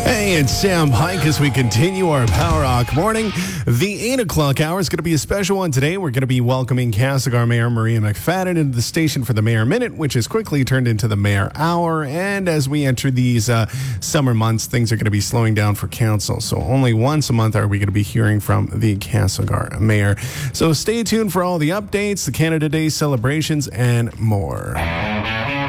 Hey, it's Sam Pike as we continue our Power Rock morning. The 8 o'clock hour is going to be a special one today. We're going to be welcoming Castlegar Mayor Maria McFadden into the station for the Mayor Minute, which has quickly turned into the Mayor Hour. And as we enter these summer months, things are going to be slowing down for council. So only once a month are we going to be hearing from the Castlegar Mayor. So stay tuned for all the updates, the Canada Day celebrations, and more.